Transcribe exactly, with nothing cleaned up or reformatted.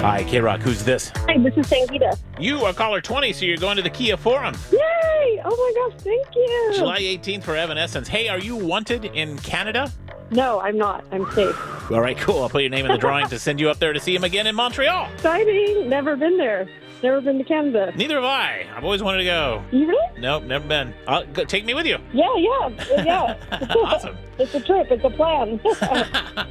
Hi, K-Rock. Who's this? Hi, this is Sangita. You are caller twenty, so you're going to the Kia Forum. Yay! Oh my gosh, thank you. July eighteenth for Evanescence. Hey, are you wanted in Canada? No, I'm not. I'm safe. All right, cool. I'll put your name in the drawing to send you up there to see him again in Montreal. Exciting. Never been there. Never been to Canada. Neither have I. I've always wanted to go. You really? Nope, never been. I'll, go, take me with you. Yeah, yeah, yeah. Awesome. It's a trip. It's a plan.